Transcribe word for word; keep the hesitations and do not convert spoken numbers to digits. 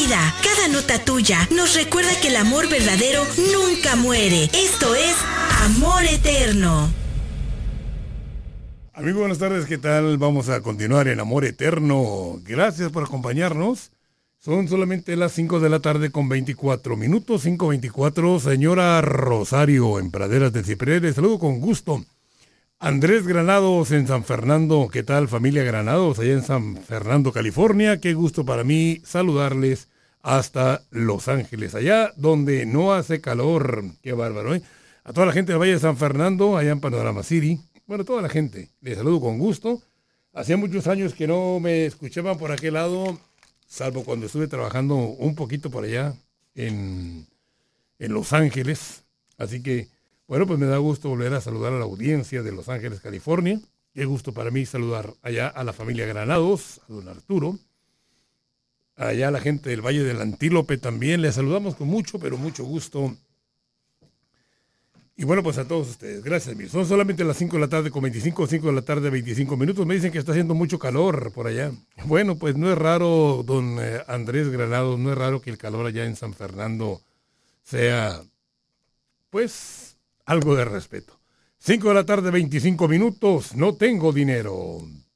vida. Cada nota tuya nos recuerda que el amor verdadero nunca muere. Esto es Amor Eterno. Amigos, buenas tardes, ¿qué tal? Vamos a continuar en Amor Eterno. Gracias por acompañarnos. Son solamente las cinco de la tarde con veinticuatro minutos, cinco veinticuatro. Señora Rosario, en Praderas de Ciprés, les saludo con gusto. Andrés Granados en San Fernando, ¿qué tal familia Granados? Allá en San Fernando, California, qué gusto para mí saludarles hasta Los Ángeles, allá donde no hace calor, qué bárbaro, ¿eh? A toda la gente del Valle de San Fernando, allá en Panorama City, bueno, toda la gente, les saludo con gusto. Hacía muchos años que no me escuchaban por aquel lado, salvo cuando estuve trabajando un poquito por allá en, en Los Ángeles. Así que, bueno, pues me da gusto volver a saludar a la audiencia de Los Ángeles, California. Qué gusto para mí saludar allá a la familia Granados, a don Arturo. Allá a la gente del Valle del Antílope también. Les saludamos con mucho, pero mucho gusto. Y bueno, pues a todos ustedes, gracias mil. Son solamente las cinco de la tarde con veinticinco, cinco de la tarde veinticinco minutos. Me dicen que está haciendo mucho calor por allá. Bueno, pues no es raro, don eh, Andrés Granados, no es raro que el calor allá en San Fernando sea, pues, algo de respeto. cinco de la tarde veinticinco minutos, no tengo dinero.